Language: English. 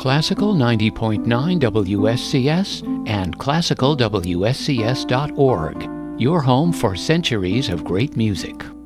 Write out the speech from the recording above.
Classical 90.9 WSCS and classicalwscs.org, your home for centuries of great music.